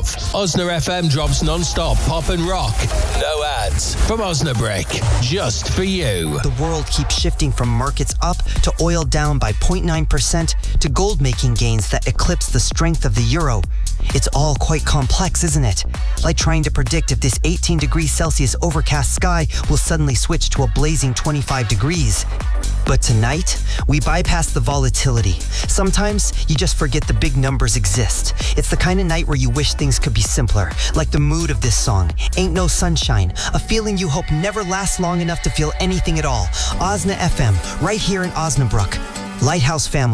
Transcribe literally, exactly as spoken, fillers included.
love. Osna F M drops non-stop pop and rock. No ads. From Osnabrick. Just for you. The world keeps shifting from markets up to oil down by zero point nine percent to gold-making gains that eclipse the strength of the euro. It's all quite complex, isn't it? Like trying to predict if this eighteen degrees Celsius overcast sky will suddenly switch to a blazing twenty-five degrees. But tonight, we bypass the volatility. Sometimes you just forget the big numbers exist. It's the kind of night where you wish things could be simpler, like the mood of this song, Ain't No Sunshine, a feeling you hope never lasts long enough to feel anything at all. Osna F M, right here in Osnabrück. Lighthouse Family.